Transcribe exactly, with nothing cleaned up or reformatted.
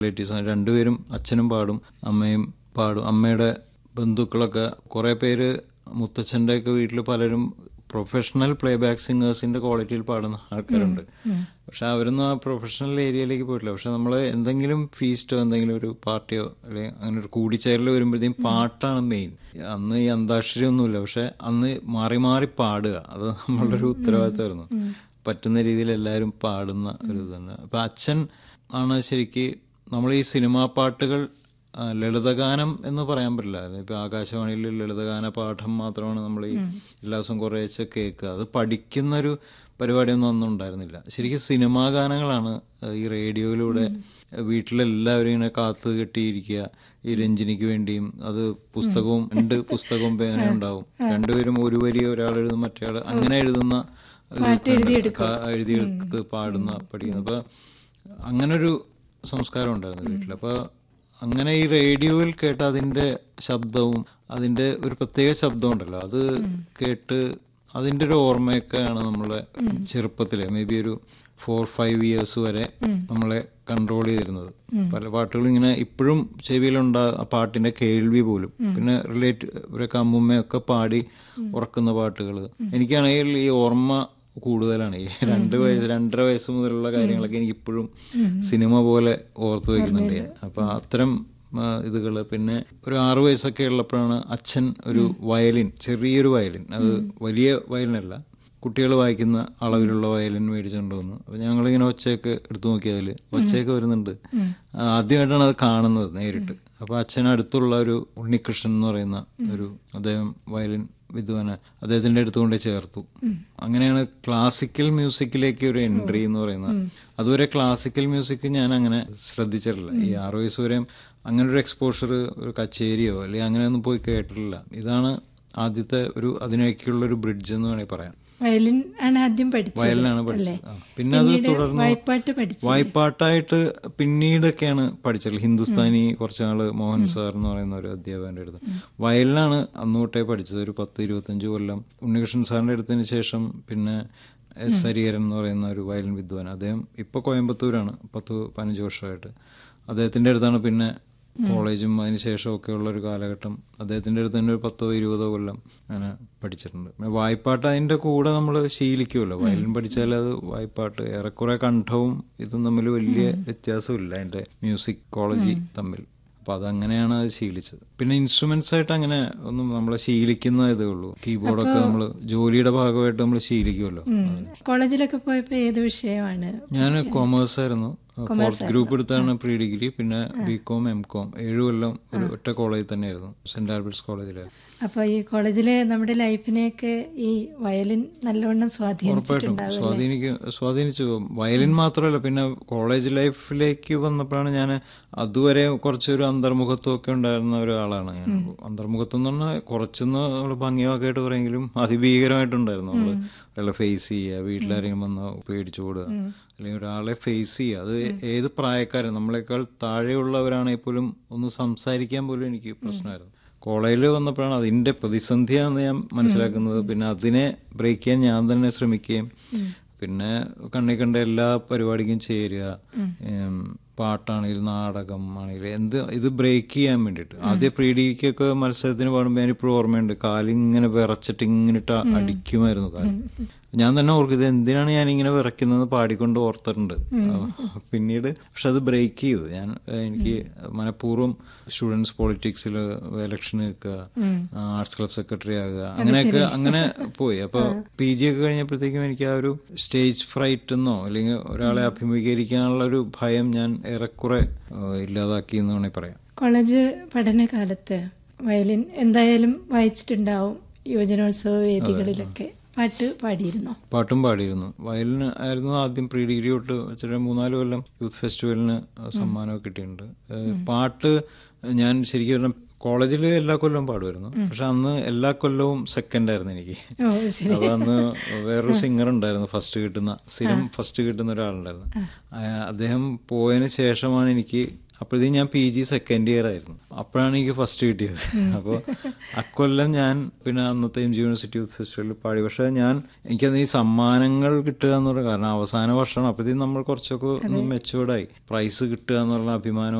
Relatives രണ്ടുപേരും, അച്ഛനും പാടും അമ്മയും പാടും. അമ്മയുടെ ബന്ധുക്കളൊക്കെ കുറേ പേര്, മുത്തച്ഛൻ്റെ ഒക്കെ വീട്ടിൽ പലരും പ്രൊഫഷണൽ പ്ലേ ബാക്ക് സിംഗേഴ്സിൻ്റെ ക്വാളിറ്റിയിൽ പാടുന്ന ആൾക്കാരുണ്ട്. പക്ഷെ അവരൊന്നും ആ പ്രൊഫഷണൽ ഏരിയയിലേക്ക് പോയിട്ടില്ല. പക്ഷെ നമ്മൾ എന്തെങ്കിലും ഫീസ്റ്റോ എന്തെങ്കിലും ഒരു പാർട്ടിയോ അല്ലെങ്കിൽ അങ്ങനെ ഒരു കൂടിച്ചേരൽ വരുമ്പോഴത്തേക്കും പാട്ടാണ് മെയിൻ. അന്ന് ഈ അന്താക്ഷരി ഒന്നുമില്ല, പക്ഷെ അന്ന് മാറി മാറി പാടുക അത് നമ്മളുടെ ഒരു ഉത്തരവാദിത്തമായിരുന്നു. പറ്റുന്ന രീതിയിൽ എല്ലാവരും പാടുന്ന ഒരു ഇതാണ്. അപ്പം അച്ഛൻ ആണ് ശരിക്ക് നമ്മൾ ഈ സിനിമാ പാട്ടുകൾ ലളിതഗാനം എന്ന് പറയാൻ പറ്റില്ല. ഇപ്പം ആകാശവാണിയിൽ ലളിതഗാന പാഠം മാത്രമാണ് നമ്മൾ ഈ എല്ലാ ദിവസവും കുറേശ്ശെ കേൾക്കുക. അത് പഠിക്കുന്നൊരു പരിപാടിയൊന്നും അന്നും ഉണ്ടായിരുന്നില്ല. ശരിക്കും സിനിമാ ഗാനങ്ങളാണ് ഈ റേഡിയോയിലൂടെ വീട്ടിലെല്ലാവരും ഇങ്ങനെ കാത്തു കെട്ടിയിരിക്കുക. ഈ രഞ്ജിനിക്ക് വേണ്ടിയും അത് പുസ്തകവും രണ്ട് പുസ്തകവും പേന ഉണ്ടാവും, രണ്ടുപേരും ഒരു വരി ഒരാൾ എഴുതും മറ്റേ ആൾ അങ്ങനെ എഴുതുന്ന എഴുതിയെടുത്ത് പാടുന്ന പഠിക്കുന്ന. അപ്പം അങ്ങനൊരു സംസ്കാരം ഉണ്ടായിരുന്നു വീട്ടിൽ. അപ്പോൾ അങ്ങനെ ഈ റേഡിയോയിൽ കേട്ട അതിൻ്റെ ശബ്ദവും അതിൻ്റെ ഒരു പ്രത്യേക ശബ്ദം ഉണ്ടല്ലോ, അത് കേട്ട് അതിൻ്റെ ഒരു ഓർമ്മയൊക്കെയാണ് നമ്മളെ ചെറുപ്പത്തിലെ മേ ബി ഒരു ഫോർ ഫൈവ് ഇയേഴ്സ് വരെ നമ്മളെ കൺട്രോൾ ചെയ്തിരുന്നത്. പല പാട്ടുകളും ഇങ്ങനെ ഇപ്പോഴും ചെവിയിലുണ്ടാ ആ പാട്ടിൻ്റെ കേൾവി പോലും. പിന്നെ റിലേറ്റ് ഇവരൊക്കെ അമ്മുമ്മയൊക്കെ പാടി ഉറക്കുന്ന പാട്ടുകൾ. എനിക്കാണെങ്കിൽ ഈ ഓർമ്മ കൂടുതലാണ്. ഈ രണ്ട് വയസ്സ് രണ്ടര വയസ്സ് മുതലുള്ള കാര്യങ്ങളൊക്കെ എനിക്ക് ഇപ്പോഴും സിനിമ പോലെ ഓർത്തു വയ്ക്കുന്നുണ്ട് ഞാൻ. അപ്പം അത്തരം ഇതുകൾ. പിന്നെ ഒരു ആറു വയസ്സൊക്കെ ഉള്ളപ്പോഴാണ് അച്ഛൻ ഒരു വയലിൻ, ചെറിയൊരു വയലിൻ, അത് വലിയ വയലിനല്ല, കുട്ടികൾ വായിക്കുന്ന അളവിലുള്ള വയലിൻ മേടിച്ചുകൊണ്ട് വന്നു. അപ്പം ഞങ്ങളിങ്ങനെ ഒച്ചയൊക്കെ എടുത്തു നോക്കിയതിൽ ഒച്ചയൊക്കെ വരുന്നുണ്ട്. ആദ്യമായിട്ടാണ് അത് കാണുന്നത് നേരിട്ട്. അപ്പോൾ അച്ഛൻ അടുത്തുള്ള ഒരു ഉണ്ണികൃഷ്ണൻ എന്ന് പറയുന്ന ഒരു അദ്ദേഹം വയലിൻ വിദ്വാന്, അദ്ദേഹത്തിൻ്റെ അടുത്ത് കൊണ്ടേ ചേർത്തു. അങ്ങനെയാണ് ക്ലാസിക്കൽ മ്യൂസിക്കിലേക്ക് ഒരു എൻട്രി എന്ന് പറയുന്നത്. അതുവരെ ക്ലാസിക്കൽ മ്യൂസിക് ഞാൻ അങ്ങനെ ശ്രദ്ധിച്ചിട്ടില്ല. ഈ ആറു വയസ്സ് വരെയും അങ്ങനെ ഒരു എക്സ്പോഷർ, ഒരു കച്ചേരിയോ അല്ലെങ്കിൽ അങ്ങനെയൊന്നും പോയി കേട്ടിട്ടില്ല. ഇതാണ് ആദ്യത്തെ ഒരു അതിനേക്കുള്ളൊരു ബ്രിഡ്ജ് എന്ന് വേണമെങ്കിൽ പറയാം. വയലിൻ ആണ് ആദ്യം പഠിച്ചത്. വയലിനാണ് പഠിച്ചത്. പിന്നെ അത് തുടർന്ന് വായ്പാട്ടായിട്ട് പിന്നീടൊക്കെയാണ് പഠിച്ചത്. ഹിന്ദുസ്ഥാനി കുറച്ച് നാള് മോഹൻ സാർ എന്ന് പറയുന്ന ഒരു അധ്യാപകന്റെ അടുത്ത്. വയലിനാണ് അന്ന് തൊട്ടേ പഠിച്ചത്. ഒരു പത്ത് ഇരുപത്തഞ്ച് കൊല്ലം ഉണ്ണികൃഷ്ണൻ സാറിന്റെ അടുത്തതിന് ശേഷം പിന്നെ എസ് ഹരിഹരൻ എന്ന് പറയുന്ന ഒരു വയലിൻ വിദ്വാൻ, അദ്ദേഹം ഇപ്പോൾ കോയമ്പത്തൂരാണ്, പത്ത് പതിനഞ്ച് വർഷമായിട്ട്. അദ്ദേഹത്തിൻ്റെ അടുത്താണ് പിന്നെ കോളേജും അതിന് ശേഷമൊക്കെ ഉള്ള ഒരു കാലഘട്ടം. അദ്ദേഹത്തിൻ്റെ അടുത്ത് തന്നെ ഒരു പത്തോ ഇരുപതോ കൊല്ലം അങ്ങനെ പഠിച്ചിട്ടുണ്ട്. വായ്പാട്ട് അതിൻ്റെ കൂടെ നമ്മൾ ശീലിക്കുമല്ലോ. വയലിൻ പഠിച്ചാൽ അത് വായ്പാട്ട് ഏറെക്കുറെ കണ്ഠവും ഇതും തമ്മിൽ വലിയ വ്യത്യാസമില്ല അതിൻ്റെ മ്യൂസിക് കോളേജ് തമ്മിൽ. അപ്പോൾ അതങ്ങനെയാണ് അത് ശീലിച്ചത്. പിന്നെ ഇൻസ്ട്രുമെന്റ്സ് ആയിട്ട് അങ്ങനെ ഒന്നും നമ്മളെ ശീലിക്കുന്ന ഇതേ ഉള്ളൂ. കീബോർഡൊക്കെ നമ്മൾ ജോലിയുടെ ഭാഗമായിട്ട് നമ്മൾ ശീലിക്കുമല്ലോ. കോളേജിലൊക്കെ പോയപ്പോൾ ഏത് വിഷയമാണ്? ഞാൻ കോമേഴ്സ് ആയിരുന്നു. ഫോർത്ത് ഗ്രൂപ്പ് എടുത്താണ് പ്രീ ഡിഗ്രി. പിന്നെ ബി കോം എം കോം ഏഴു കൊല്ലം ഒരു ഒറ്റ കോളേജിൽ തന്നെയായിരുന്നു, സെന്റ് ആൽബർട്ട്സ് കോളേജിലായിരുന്നു. അപ്പോൾ ഈ കോളേജിൽ നമ്മുടെ ലൈഫിനെയൊക്കെ ഈ വയലിൻ നല്ലോണം സ്വാധീനിച്ചിട്ടുണ്ടാവും. സ്വാധീനിക്കും സ്വാധീനിച്ചു. വയലിൻ മാത്രമല്ല, പിന്നെ കോളേജ് ലൈഫിലേക്ക് വന്നപ്പോഴാണ് ഞാൻ അതുവരെ കുറച്ചൊരു അന്തർമുഖത്വം ഒക്കെ ഉണ്ടായിരുന്ന ഒരാളാണ് ഞാൻ. അന്തർമുഖത്വം എന്ന് പറഞ്ഞാൽ കുറച്ചൊന്ന് നമ്മൾ ഭംഗിയൊക്കെ ആയിട്ട് പറയുമെങ്കിലും അതിഭീകരമായിട്ടുണ്ടായിരുന്നു. നമ്മൾ ഒരാളെ ഫേസ് ചെയ്യുക, വീട്ടിലാരെങ്കിലും വന്ന് പേടിച്ചു കൂടുക, അല്ലെങ്കിൽ ഒരാളെ ഫേസ് ചെയ്യുക. അത് ഏത് പ്രായക്കാരൻ, നമ്മളെക്കാൾ താഴെയുള്ളവരാണെങ്കിൽ പോലും ഒന്ന് സംസാരിക്കാൻ പോലും എനിക്ക് പ്രശ്നമായിരുന്നു. കോളേജിൽ വന്നപ്പോഴാണ് അതിൻ്റെ പ്രതിസന്ധിയാണെന്ന് ഞാൻ മനസ്സിലാക്കുന്നത്. പിന്നെ അതിനെ ബ്രേക്ക് ചെയ്യാൻ ഞാൻ തന്നെ ശ്രമിക്കുകയും പിന്നെ കണ്ണി കണ്ട എല്ലാ പരിപാടിക്കും ചേരുക, പാട്ടാണെങ്കിലും നാടകം ആണെങ്കിലും എന്ത് ഇത് ബ്രേക്ക് ചെയ്യാൻ വേണ്ടിയിട്ട്. ആദ്യം പ്രീ ഡിഗ്രിക്കൊക്കെ മത്സരത്തിന് പാടുമ്പോൾ ഞാനിപ്പോഴും ഓർമ്മയുണ്ട്, കാലിങ്ങനെ വിറച്ചിട്ട് ഇങ്ങനെ ഇട്ട് അടിക്കുമായിരുന്നു കാലം. ഞാൻ തന്നെ ഓർക്കും ഇത് എന്തിനാണ് ഞാനിങ്ങനെ വിറയ്ക്കുന്നത് പാടിക്കൊണ്ട് ഓർത്തിട്ടുണ്ട് പിന്നീട്. പക്ഷെ അത് ബ്രേക്ക് ചെയ്തു ഞാൻ. എനിക്ക് മനഃപൂർവ്വം സ്റ്റുഡൻസ് പൊളിറ്റിക്സിൽ ഇലക്ഷൻ നിൽക്കുക, ആർട്സ് ക്ലബ് സെക്രട്ടറി ആകുക, അങ്ങനെയൊക്കെ അങ്ങനെ പോയി. അപ്പോൾ പി ജി ഒക്കെ കഴിഞ്ഞപ്പോഴത്തേക്കും എനിക്ക് ആ ഒരു സ്റ്റേജ് ഫ്രൈറ്റ് എന്നോ അല്ലെങ്കിൽ ഒരാളെ അഭിമുഖീകരിക്കാനുള്ള ഒരു ഭയം ഞാൻ ഏറെക്കുറെ ഇല്ലാതാക്കി എന്ന് വേണമെങ്കിൽ പറയാം. കോളേജ് പഠനകാലത്ത് വയലിൻ എന്തായാലും വായിച്ചിട്ടുണ്ടാവും, യുവജനോത്സവ വേദികളിലൊക്കെ. പാട്ട് പാടിയിരുന്നോ? പാട്ടും പാടിയിരുന്നു. വയലിന് ആയിരുന്നു ആദ്യം പ്രീ ഡിഗ്രി തൊട്ട് വെച്ചിട്ട് മൂന്നാല് കൊല്ലം യൂത്ത് ഫെസ്റ്റിവലിന് സമ്മാനമൊക്കെ കിട്ടിയിട്ടുണ്ട്. പാട്ട് ഞാൻ ശരിക്കും പറഞ്ഞാൽ കോളേജിൽ എല്ലാ കൊല്ലവും പാടുമായിരുന്നു. പക്ഷെ അന്ന് എല്ലാ കൊല്ലവും സെക്കൻഡ് ആയിരുന്നു എനിക്ക്. അപ്പൊ അന്ന് വേറൊരു സിംഗർ ഉണ്ടായിരുന്നു, ഫസ്റ്റ് കിട്ടുന്ന സ്ഥിരം ഫസ്റ്റ് കിട്ടുന്ന ഒരാളുണ്ടായിരുന്നു. അദ്ദേഹം പോയതിന് ശേഷമാണ് എനിക്ക്, അപ്പോഴത്തേക്കും ഞാൻ പി ജി സെക്കൻഡ് ഇയർ ആയിരുന്നു. അപ്പോഴാണ് എനിക്ക് ഫസ്റ്റ് കിട്ടിയത്. അപ്പോൾ അക്കൊല്ലം ഞാൻ പിന്നെ അന്നത്തെ എം ജി യൂണിവേഴ്സിറ്റി യൂത്ത് ഫെസ്റ്റിവലിൽ പാടി. പക്ഷേ ഞാൻ എനിക്കത് ഈ സമ്മാനങ്ങൾ കിട്ടുക എന്ന് പറയുക, കാരണം അവസാന വർഷമാണ്, അപ്പോഴത്തേക്കും നമ്മൾ കുറച്ചൊക്കെ ഒന്ന് മെച്ചുവേർഡായി, പ്രൈസ് കിട്ടുക എന്നുള്ള അഭിമാനം